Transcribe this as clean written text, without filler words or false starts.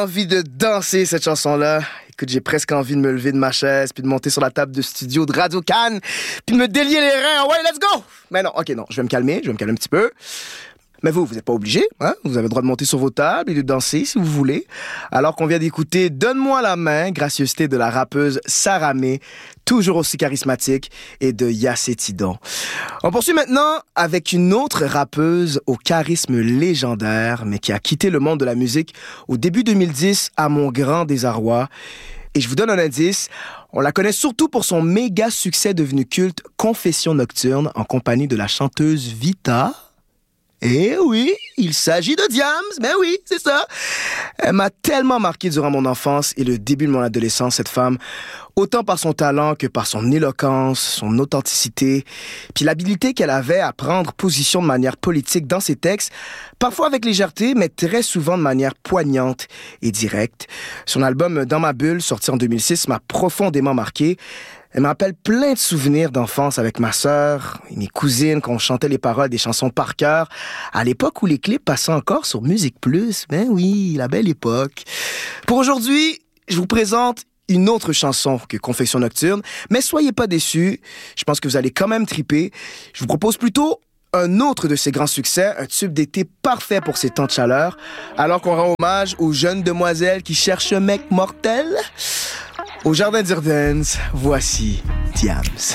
Envie de danser cette chanson-là. Écoute, j'ai presque envie de me lever de ma chaise, puis de monter sur la table de studio de Radio Cannes, puis de me délier les reins. Ouais, let's go! Mais non, ok, non, je vais me calmer un petit peu. Mais vous n'êtes pas obligés, hein? Vous avez le droit de monter sur vos tables et de danser si vous voulez. Alors qu'on vient d'écouter Donne-moi la main, gracieuseté de la rappeuse Sarah May, toujours aussi charismatique, et de Yassé Tidon. On poursuit maintenant avec une autre rappeuse au charisme légendaire, mais qui a quitté le monde de la musique au début 2010 à mon grand désarroi. Et je vous donne un indice, on la connaît surtout pour son méga succès devenu culte Confession nocturne en compagnie de la chanteuse Vita. Eh oui, il s'agit de Diams, ben oui, c'est ça. Elle m'a tellement marqué durant mon enfance et le début de mon adolescence, cette femme, autant par son talent que par son éloquence, son authenticité, puis l'habilité qu'elle avait à prendre position de manière politique dans ses textes, parfois avec légèreté, mais très souvent de manière poignante et directe. Son album Dans ma bulle, sorti en 2006, m'a profondément marqué. Elle me rappelle plein de souvenirs d'enfance avec ma sœur et mes cousines quand on chantait les paroles des chansons par cœur, à l'époque où les clips passaient encore sur Musique Plus. Ben oui, la belle époque. Pour aujourd'hui, je vous présente une autre chanson que Confession nocturne, mais soyez pas déçus, je pense que vous allez quand même triper. Je vous propose plutôt un autre de ses grands succès, un tube d'été parfait pour ces temps de chaleur, alors qu'on rend hommage aux jeunes demoiselles qui cherchent un mec mortel. Au Jardin d'Urdense, voici Diams.